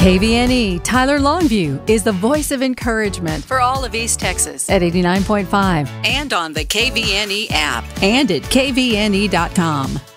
KVNE Tyler Longview is the voice of encouragement for all of East Texas at 89.5 and on the KVNE app and at kvne.com.